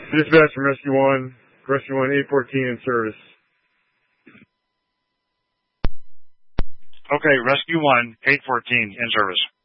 Dispatch from Rescue 1 814 in service. Okay, Rescue 1 814 in service.